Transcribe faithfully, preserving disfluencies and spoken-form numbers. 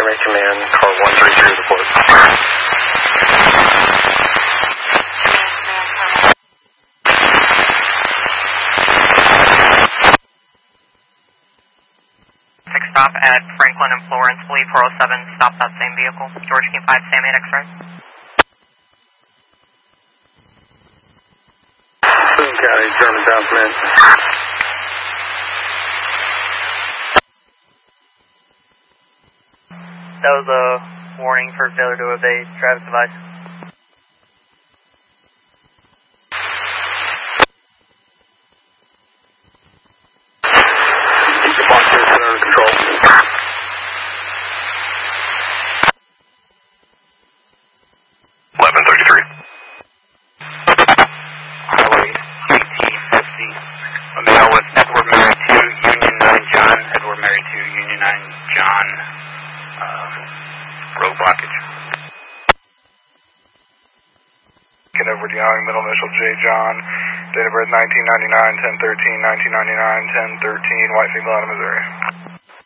Army Command, car one three three report. Six stop at Franklin and Florence, lead four oh seven, stop that same vehicle. George King five, Sam eight X-ray. Boone County, Germantown Command. That was a warning for failure to obey traffic device. Keep the box under control. eleven thirty-three. Highway eighteen fifty. A male with Edward Mary two, Union nine John. Edward Mary two, Union nine John. Um, road blockage. Edward Young, middle initial J. John, date of birth nineteen ninety-nine, ten thirteen, nineteen ninety-nine, ten thirteen, White Eagle out of Missouri.